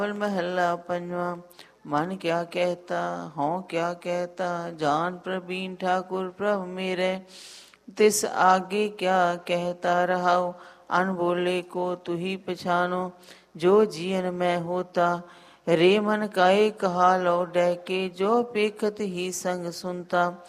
महला पंजवा। मन क्या कहता हों क्या कहता, जान प्रवीण ठाकुर प्रभ मेरे। तिस आगे क्या कहता रहाओ, अनबोले को तू ही पछानो। जो जियन में होता रे मन काए कहा लो डहके, जो पेखत ही संग सुनता।